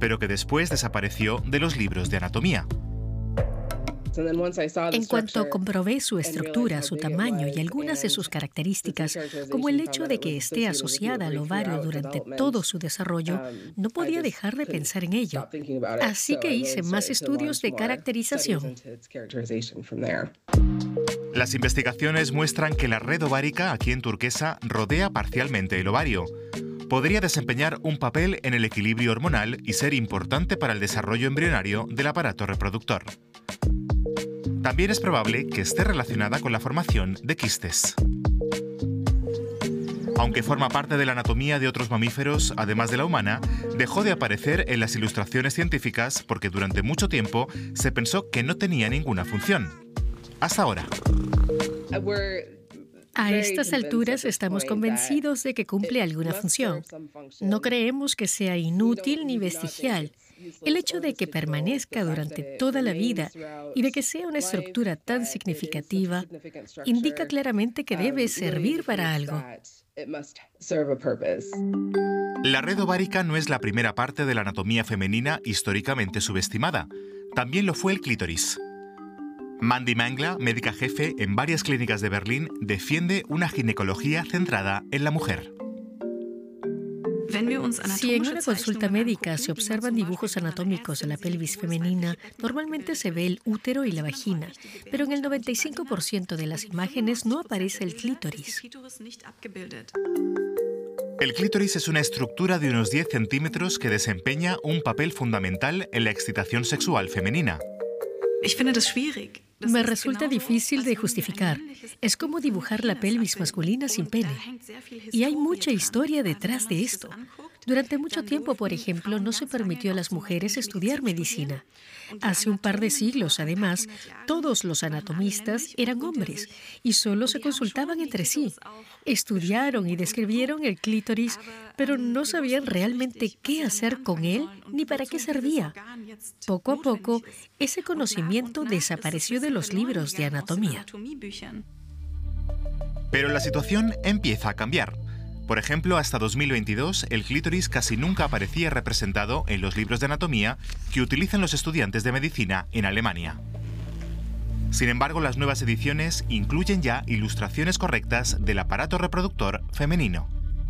pero que después desapareció de los libros de anatomía. En cuanto comprobé su estructura, su tamaño y algunas de sus características, como el hecho de que esté asociada al ovario durante todo su desarrollo, no podía dejar de pensar en ello. Así que hice más estudios de caracterización. Las investigaciones muestran que la red ovárica aquí en Turquesa rodea parcialmente el ovario. Podría desempeñar un papel en el equilibrio hormonal y ser importante para el desarrollo embrionario del aparato reproductor. También es probable que esté relacionada con la formación de quistes. Aunque forma parte de la anatomía de otros mamíferos, además de la humana, dejó de aparecer en las ilustraciones científicas porque durante mucho tiempo se pensó que no tenía ninguna función. Hasta ahora. A estas alturas estamos convencidos de que cumple alguna función. No creemos que sea inútil ni vestigial. El hecho de que permanezca durante toda la vida y de que sea una estructura tan significativa indica claramente que debe servir para algo. La red ovárica no es la primera parte de la anatomía femenina históricamente subestimada. También lo fue el clítoris. Mandy Mangla, médica jefe en varias clínicas de Berlín, defiende una ginecología centrada en la mujer. Si en una consulta médica se observan dibujos anatómicos de la pelvis femenina, normalmente se ve el útero y la vagina, pero en el 95% de las imágenes no aparece el clítoris. El clítoris es una estructura de unos 10 centímetros que desempeña un papel fundamental en la excitación sexual femenina. Me resulta difícil de justificar. Es como dibujar la pelvis masculina sin pene. Y hay mucha historia detrás de esto. Durante mucho tiempo, por ejemplo, no se permitió a las mujeres estudiar medicina. Hace un par de siglos, además, todos los anatomistas eran hombres y solo se consultaban entre sí. Estudiaron y describieron el clítoris, pero no sabían realmente qué hacer con él ni para qué servía. Poco a poco, ese conocimiento desapareció de los libros de anatomía. Pero la situación empieza a cambiar. Por ejemplo, hasta 2022, el clítoris casi nunca aparecía representado en los libros de anatomía que utilizan los estudiantes de medicina en Alemania. Sin embargo, las nuevas ediciones incluyen ya ilustraciones correctas del aparato reproductor femenino.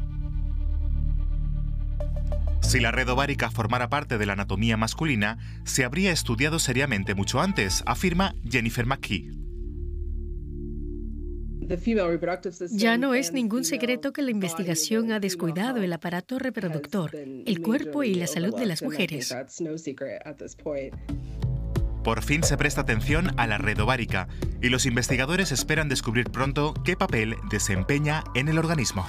Si la red ovárica formara parte de la anatomía masculina, se habría estudiado seriamente mucho antes, afirma Jennifer McKee. Ya no es ningún secreto que la investigación ha descuidado el aparato reproductor, el cuerpo y la salud de las mujeres. Por fin se presta atención a la red ovárica y los investigadores esperan descubrir pronto qué papel desempeña en el organismo.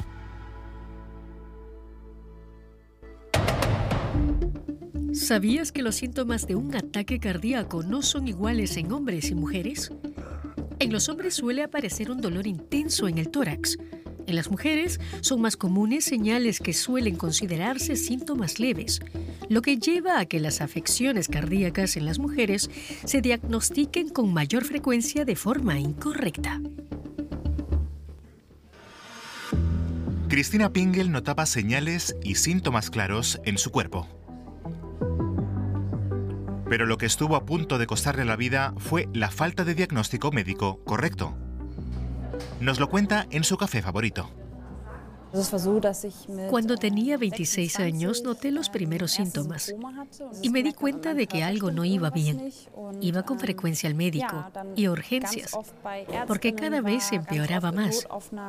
¿Sabías que los síntomas de un ataque cardíaco no son iguales en hombres y mujeres? En los hombres suele aparecer un dolor intenso en el tórax. En las mujeres son más comunes señales que suelen considerarse síntomas leves, lo que lleva a que las afecciones cardíacas en las mujeres se diagnostiquen con mayor frecuencia de forma incorrecta. Cristina Pingel notaba señales y síntomas claros en su cuerpo. Pero lo que estuvo a punto de costarle la vida fue la falta de diagnóstico médico correcto. Nos lo cuenta en su café favorito. Cuando tenía 26 años noté los primeros síntomas y me di cuenta de que algo no iba bien. Iba con frecuencia al médico y a urgencias, porque cada vez empeoraba más.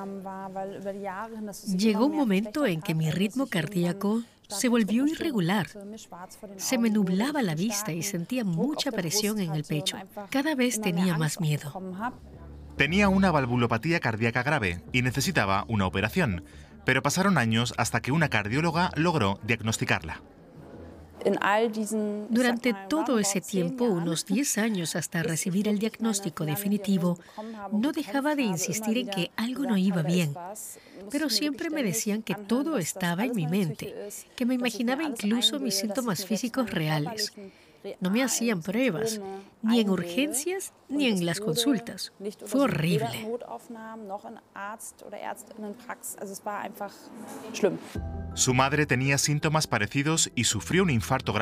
Llegó un momento en que mi ritmo cardíaco se volvió irregular. Se me nublaba la vista y sentía mucha presión en el pecho. Cada vez tenía más miedo. Tenía una valvulopatía cardíaca grave y necesitaba una operación, pero pasaron años hasta que una cardióloga logró diagnosticarla. Durante todo ese tiempo, unos 10 años hasta recibir el diagnóstico definitivo, no dejaba de insistir en que algo no iba bien. Pero siempre me decían que todo estaba en mi mente, que me imaginaba incluso mis síntomas físicos reales. No me hacían pruebas, ni en urgencias ni en las consultas. Fue horrible. Su madre tenía síntomas parecidos y sufrió un infarto grave